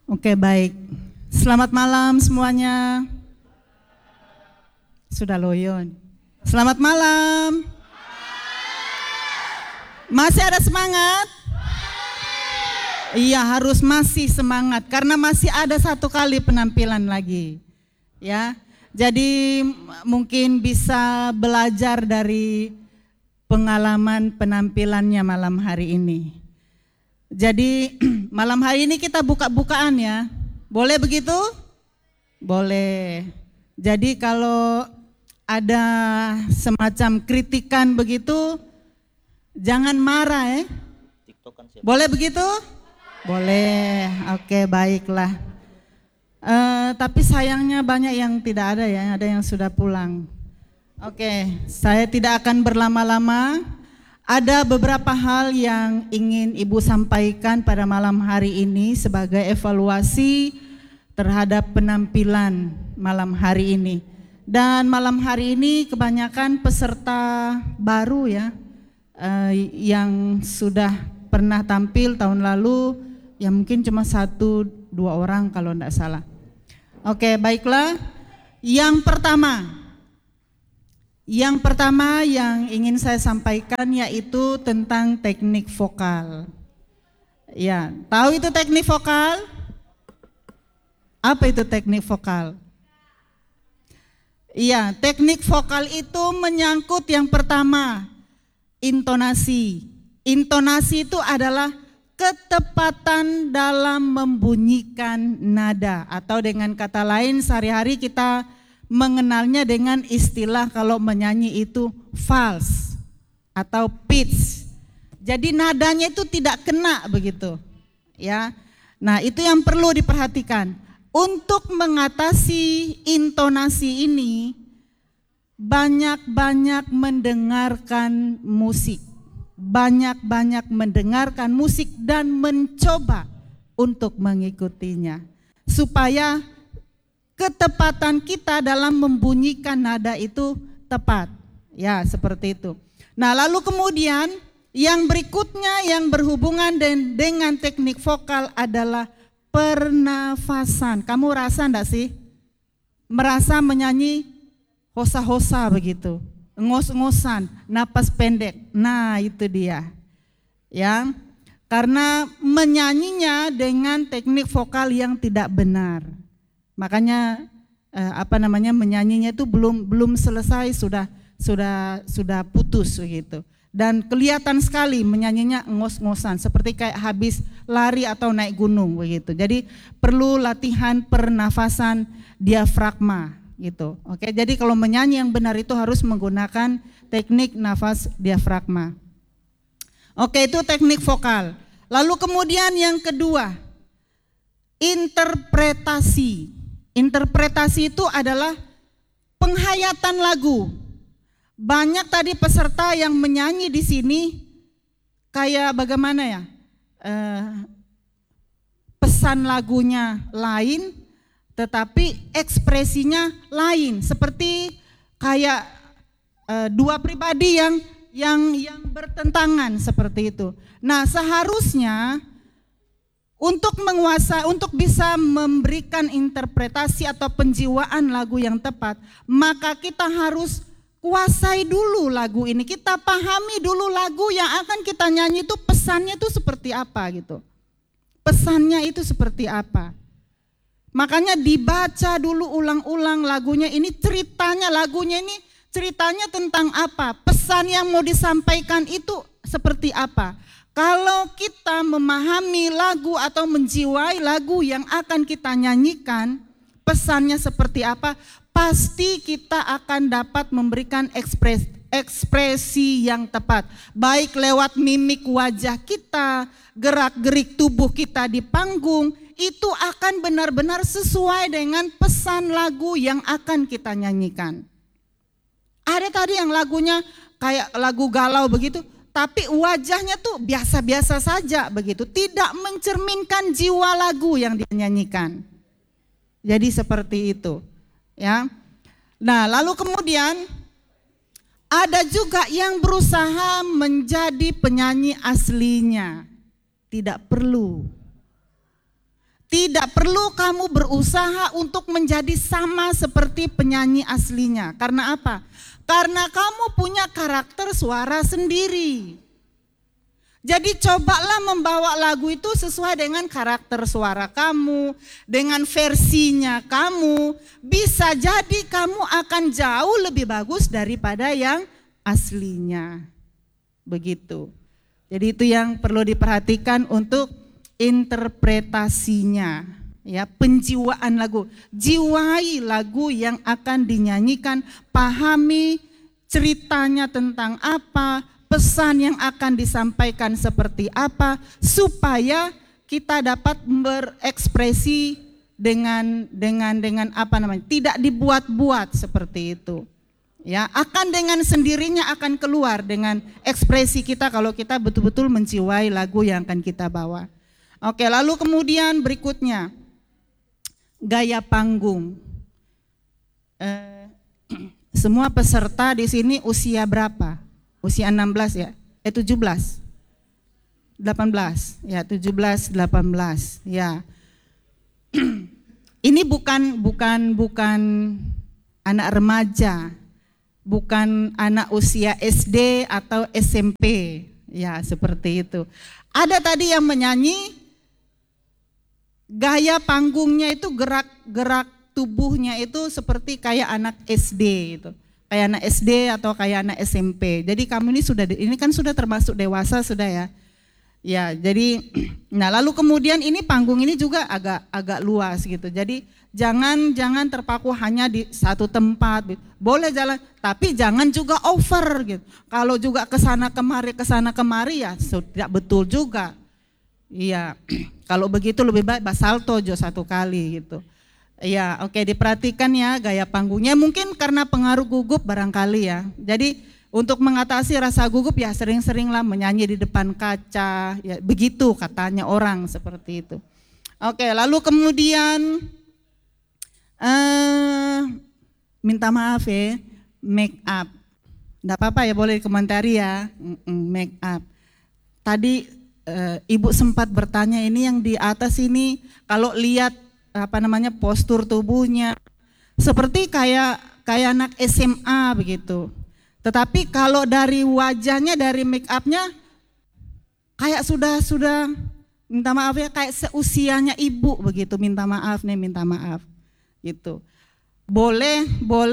Oke, baik. Selamat malam semuanya. Sudah loyon. Selamat malam. Masih ada semangat? Iya, harus masih semangat karena masih ada satu kali penampilan lagi. Ya. Jadi mungkin bisa belajar dari pengalaman penampilannya malam hari ini. Jadi malam hari ini kita buka-bukaan ya. Boleh begitu? Boleh. Jadi kalau ada semacam kritikan begitu, jangan marah ya. Boleh begitu? Boleh. Oke, baiklah. Tapi sayangnya banyak yang tidak ada ya, ada yang sudah pulang. Oke, saya tidak akan berlama-lama. Ada beberapa hal yang ingin Ibu sampaikan pada malam hari ini sebagai evaluasi terhadap penampilan malam hari ini. Dan malam hari ini kebanyakan peserta baru ya, yang sudah pernah tampil tahun lalu, ya mungkin cuma 1-2 orang kalau tidak salah. Oke, baiklah. Yang pertama yang ingin saya sampaikan yaitu tentang teknik vokal. Ya, tahu itu teknik vokal? Apa itu teknik vokal? Iya, teknik vokal itu menyangkut yang pertama, intonasi. Intonasi itu adalah ketepatan dalam membunyikan nada, atau dengan kata lain sehari-hari kita mengenalnya dengan istilah kalau menyanyi itu false atau pitch. Jadi nadanya itu tidak kena begitu. Ya. Nah, itu yang perlu diperhatikan. Untuk mengatasi intonasi ini banyak-banyak mendengarkan musik. Banyak-banyak mendengarkan musik dan mencoba untuk mengikutinya supaya ketepatan kita dalam membunyikan nada itu tepat. Ya, seperti itu. Nah, lalu kemudian yang berikutnya yang berhubungan dengan teknik vokal adalah pernafasan. Kamu rasa enggak sih? Merasa menyanyi hosa-hosa begitu. Ngos-ngosan, napas pendek. Nah, itu dia. Ya. Karena menyanyinya dengan teknik vokal yang tidak benar. Makanya menyanyinya itu belum selesai sudah putus begitu. Dan kelihatan sekali menyanyinya ngos-ngosan seperti kayak habis lari atau naik gunung begitu. Jadi perlu latihan pernafasan diafragma gitu. Oke, jadi kalau menyanyi yang benar itu harus menggunakan teknik nafas diafragma. Oke, itu teknik vokal. Lalu kemudian yang kedua, interpretasi. Interpretasi itu adalah penghayatan lagu. Banyak tadi peserta yang menyanyi di sini kayak bagaimana ya? Pesan lagunya lain, tetapi ekspresinya lain. Seperti kayak dua pribadi yang bertentangan seperti itu. Nah, seharusnya untuk bisa memberikan interpretasi atau penjiwaan lagu yang tepat, maka kita harus kuasai dulu lagu ini. Kita pahami dulu lagu yang akan kita nyanyi itu pesannya itu seperti apa gitu. Pesannya itu seperti apa. Makanya dibaca dulu ulang-ulang lagunya ini, lagunya ini ceritanya tentang apa. Pesan yang mau disampaikan itu seperti apa. Kalau kita memahami lagu atau menjiwai lagu yang akan kita nyanyikan, pesannya seperti apa, pasti kita akan dapat memberikan ekspresi yang tepat. Baik lewat mimik wajah kita, gerak-gerik tubuh kita di panggung, itu akan benar-benar sesuai dengan pesan lagu yang akan kita nyanyikan. Ada tadi yang lagunya kayak lagu galau begitu, tapi wajahnya tuh biasa-biasa saja begitu, tidak mencerminkan jiwa lagu yang dinyanyikan. Jadi seperti itu, ya. Nah, lalu kemudian ada juga yang berusaha menjadi penyanyi aslinya. Tidak perlu. Tidak perlu kamu berusaha untuk menjadi sama seperti penyanyi aslinya. Karena apa? Karena kamu punya karakter suara sendiri. Jadi cobalah membawa lagu itu sesuai dengan karakter suara kamu, dengan versinya kamu. Bisa jadi kamu akan jauh lebih bagus daripada yang aslinya. Begitu. Jadi itu yang perlu diperhatikan untuk interpretasinya, ya, penjiwaan lagu. Jiwai lagu yang akan dinyanyikan, pahami ceritanya tentang apa, pesan yang akan disampaikan seperti apa, supaya kita dapat berekspresi dengan apa namanya, tidak dibuat-buat seperti itu. Ya, akan dengan sendirinya akan keluar dengan ekspresi kita kalau kita betul-betul menjiwai lagu yang akan kita bawa. Oke, lalu kemudian berikutnya gaya panggung. Semua peserta di sini usia berapa? Usia 16 ya? 17. 18. Ya, 17, 18. Ya. Ini bukan anak remaja. Bukan anak usia SD atau SMP. Ya, seperti itu. Ada tadi yang menyanyi, gaya panggungnya itu gerak tubuhnya itu seperti kayak anak SD itu. Kayak anak SD atau kayak anak SMP. Jadi kamu ini kan sudah termasuk dewasa sudah ya. Ya, jadi nah lalu kemudian ini panggung ini juga agak luas gitu. Jadi jangan terpaku hanya di satu tempat. Boleh jalan, tapi jangan juga over gitu. Kalau juga kesana kemari ya tidak betul juga. Iya, kalau begitu lebih baik basalto jo satu kali gitu. Iya, oke, diperhatikan ya gaya panggungnya. Mungkin karena pengaruh gugup barangkali ya. Jadi untuk mengatasi rasa gugup ya sering-seringlah menyanyi di depan kaca. Ya begitu katanya orang seperti itu. Oke, lalu kemudian minta maaf ya, make up. Enggak apa-apa ya, boleh komentari ya, make up. Tadi Ibu sempat bertanya ini yang di atas ini kalau lihat postur tubuhnya seperti kayak anak SMA begitu. Tetapi kalau dari wajahnya, dari make upnya kayak sudah minta maaf ya, kayak seusianya ibu begitu, minta maaf gitu. Boleh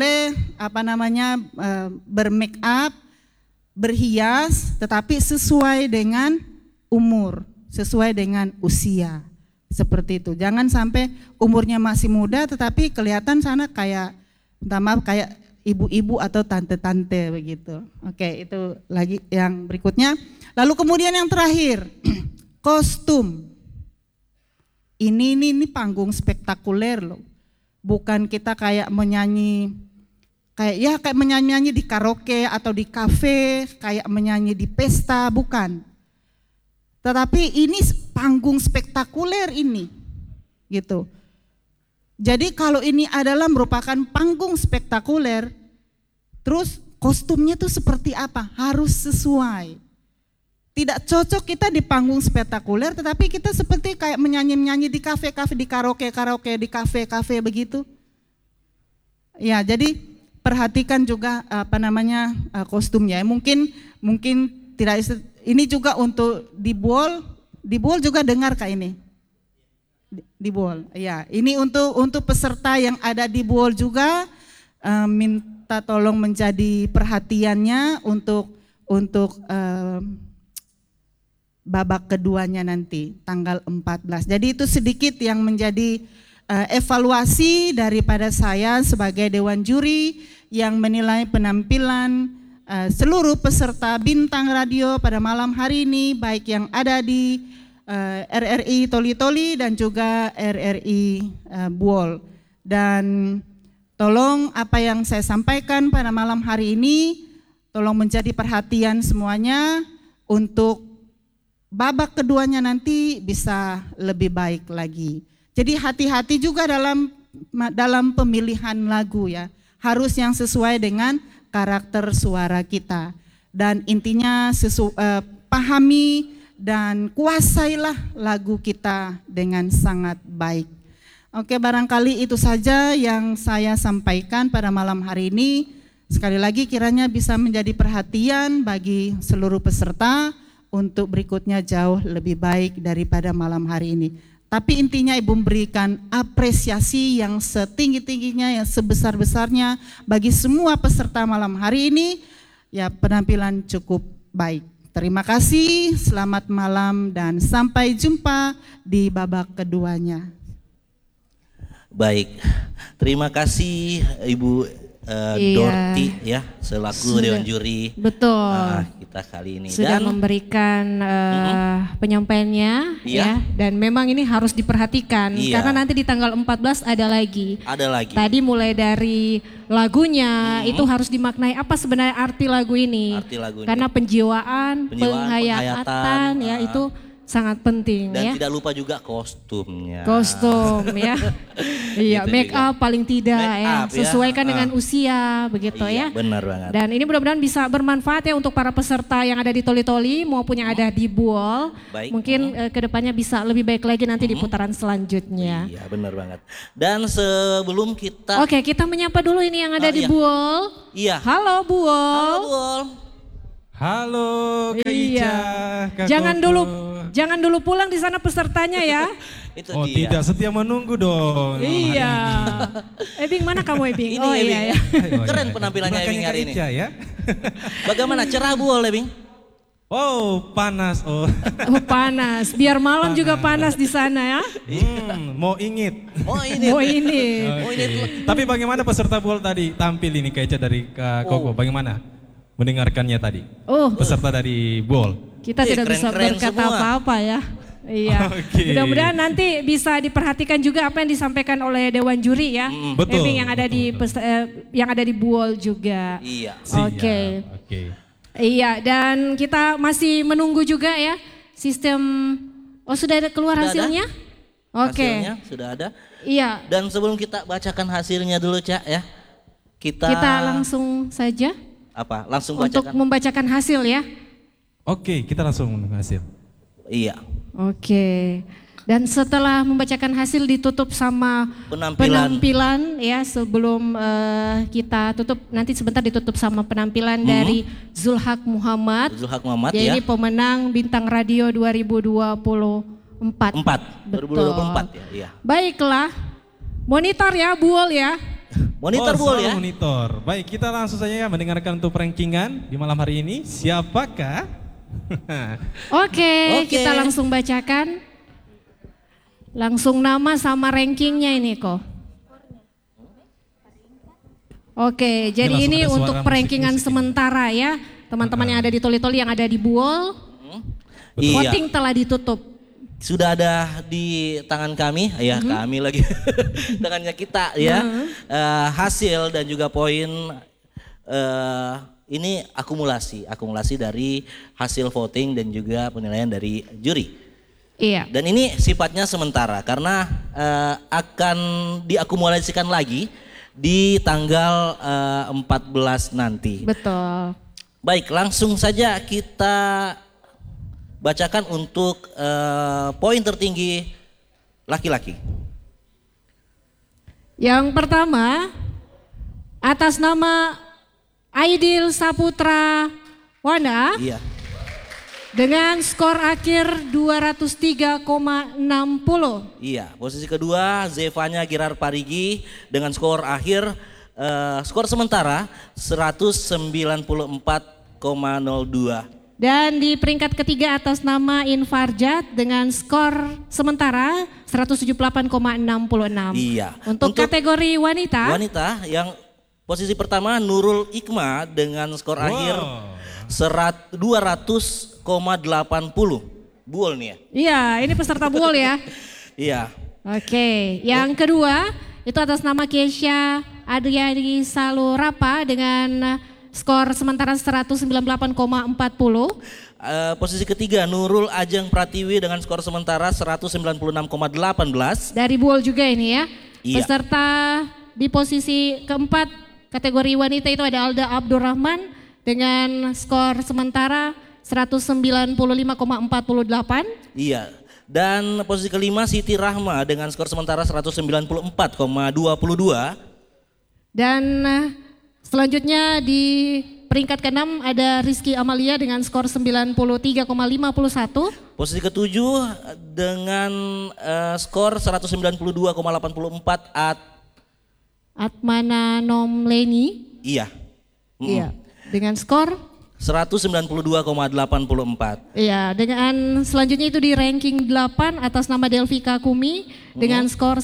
bermake up, berhias, tetapi sesuai dengan umur, sesuai dengan usia. Seperti itu. Jangan sampai umurnya masih muda tetapi kelihatan sana kayak kayak ibu-ibu atau tante-tante begitu. Oke, itu lagi yang berikutnya. Lalu kemudian yang terakhir, kostum. Ini panggung spektakuler loh. Bukan kita kayak menyanyi kayak menyanyi di karaoke atau di kafe, kayak menyanyi di pesta, bukan. Tetapi ini panggung spektakuler ini, gitu. Jadi kalau ini adalah merupakan panggung spektakuler, terus kostumnya tuh seperti apa? Harus sesuai. Tidak cocok kita di panggung spektakuler, tetapi kita seperti kayak menyanyi di kafe-kafe, di karaoke, di kafe-kafe begitu. Ya, jadi perhatikan juga kostumnya. Mungkin tidak. Ini juga untuk di Bowl juga dengar Kak ini? Di Bowl, ya. Ini untuk peserta yang ada di Bowl juga, minta tolong menjadi perhatiannya untuk babak keduanya nanti, tanggal 14. Jadi itu sedikit yang menjadi evaluasi daripada saya sebagai Dewan Juri yang menilai penampilan seluruh peserta Bintang Radio pada malam hari ini, baik yang ada di RRI Toli-Toli dan juga RRI Buol. Dan tolong apa yang saya sampaikan pada malam hari ini, tolong menjadi perhatian semuanya untuk babak keduanya nanti bisa lebih baik lagi. Jadi hati-hati juga dalam pemilihan lagu ya, harus yang sesuai dengan karakter suara kita. Dan intinya pahami dan kuasailah lagu kita dengan sangat baik. Oke, barangkali itu saja yang saya sampaikan pada malam hari ini. Sekali lagi kiranya bisa menjadi perhatian bagi seluruh peserta untuk berikutnya jauh lebih baik daripada malam hari ini. Tapi intinya Ibu memberikan apresiasi yang setinggi-tingginya, yang sebesar-besarnya bagi semua peserta malam hari ini. Ya, penampilan cukup baik. Terima kasih, selamat malam dan sampai jumpa di babak keduanya. Baik, terima kasih Ibu Dorti ya selaku Dewan Juri. Betul. Kita kali ini sudah dan memberikan penyampaiannya ya, dan memang ini harus diperhatikan karena nanti di tanggal 14 ada lagi. Ada lagi. Tadi mulai dari lagunya itu harus dimaknai apa sebenarnya arti lagu ini. Arti lagunya. Karena penghayatan, penghayatan ya itu sangat penting dan ya. tidak lupa juga kostumnya. Kostum ya. Iya, Gitu make up paling tidak make ya. up, Sesuaikan dengan usia begitu ya. Benar banget. Dan ini mudah-mudahan bisa bermanfaat ya untuk para peserta yang ada di Toli-Toli maupun yang ada di Buol. Baik. Mungkin kedepannya bisa lebih baik lagi nanti di putaran selanjutnya. Iya, benar banget. Dan sebelum kita Oke, kita menyapa dulu ini yang ada di Buol. Iya. Halo Buol. Halo Buol. Halo Kak Ica, Kak Jangan Koko. jangan dulu pulang di sana pesertanya ya. Itu Oh dia. tidak, setia menunggu dong. Iya. Ebing mana kamu Ebing? Ini Oh Ebing. iya ya. Keren penampilannya Makanya Ebing hari Kak ini. Ica ya. Bagaimana cerah Buol Ebing? Oh panas oh. Oh panas, biar malam juga panas di sana ya. Mau ingit. Oh ini. Oh ini. Oh ini. Tapi bagaimana peserta Buol tadi tampil ini Kak Ica dari Kak Koko? Bagaimana mendengarkannya tadi? Oh, Peserta dari Buol. kita tidak bisa keren-keren berkata semua. apa-apa ya. Iya. Oke. Mudah-mudahan nanti bisa diperhatikan juga apa yang disampaikan oleh Dewan Juri ya. Betul, Ebing yang ada yang ada di Buol juga. Iya. Siap, Oke. Oke. Iya, dan kita masih menunggu juga ya sistem. Oh sudah ada keluar Sudah hasilnya? Oke. Hasilnya sudah ada. Iya. Dan sebelum kita bacakan hasilnya dulu Cak ya. Kita langsung saja apa? Langsung untuk bacakan. membacakan hasil ya. Oke, kita langsung hasil. Iya. Oke. Dan setelah membacakan hasil ditutup sama penampilan ya sebelum kita tutup nanti sebentar ditutup sama penampilan dari Zulhak Muhammad. Zulhak Muhammad Dia ya. ini pemenang Bintang Radio 2024. 2024 ya. Iya. Baiklah. Monitor ya Buol ya. Monitor Buol ya. Monitor. Baik, kita langsung saja ya mendengarkan untuk rankingan di malam hari ini. Siapakah? Oke, Oke. kita langsung bacakan. Langsung nama sama rankingnya ini kok. Oke, jadi langsung ini ada suara untuk perankingan musik-musik ini. sementara ya. Teman-teman yang ada di Toli-Toli yang ada di Buol. Iya. Voting telah ditutup. Sudah ada di tangan kami, ya kami lagi tangannya kita ya. Hasil dan juga poin ini akumulasi dari hasil voting dan juga penilaian dari juri. Iya. Dan ini sifatnya sementara karena akan diakumulasikan lagi di tanggal 14 nanti. Betul. Baik, langsung saja kita bacakan untuk poin tertinggi laki-laki. Yang pertama atas nama Aidil Saputra Wana Iya. dengan skor akhir 203,60. Iya, posisi kedua Zevanya Girar Parigi dengan skor akhir skor sementara 194,02. Dan di peringkat ketiga atas nama Infarjat dengan skor sementara 178,66. Iya. Untuk kategori wanita, yang posisi pertama Nurul Ikma dengan skor akhir 200,80. Buol nih ya. iya ini peserta Buol ya. Iya. Oke, yang kedua itu atas nama Kesha Adriani Salurapa dengan skor sementara 198,40. Posisi ketiga Nurul Ajeng Pratiwi dengan skor sementara 196,18. Dari Buol juga ini ya. Iya. Peserta di posisi keempat kategori wanita itu ada Alda Abdurrahman dengan skor sementara 195,48. Iya. Dan posisi kelima Siti Rahma dengan skor sementara 194,22. Dan selanjutnya di peringkat ke-6 ada Rizky Amalia dengan skor 93,51. Posisi ketujuh dengan skor 192,84 Atmana Nomleni. Iya. Iya, dengan skor 192,84. Iya, dengan selanjutnya itu di ranking 8 atas nama Delvika Kumi dengan skor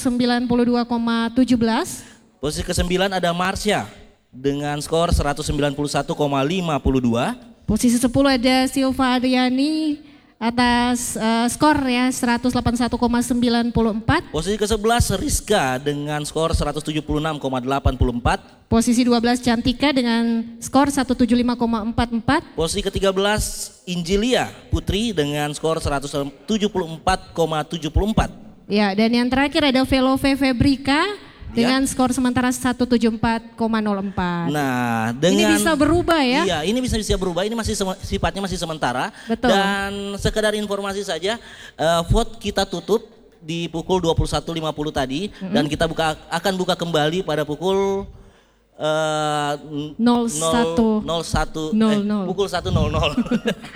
192,17. Posisi ke-9 ada Marsha dengan skor 191,52. Posisi 10 ada Silva Adriani atas skor ya 181,94. Posisi ke-11 Rizka dengan skor 176,84. Posisi 12 Cantika dengan skor 175,44. Posisi ke-13 Injilia Putri dengan skor 174,74. Ya, dan yang terakhir ada Velove Febrika dengan skor sementara 174,04. Nah, ini bisa berubah ya? Iya, ini bisa berubah. Ini masih sifatnya masih sementara. Betul. Dan sekedar informasi saja, vote kita tutup di pukul 21.50 tadi dan kita akan buka kembali pada pukul 01.00. pukul 1.00.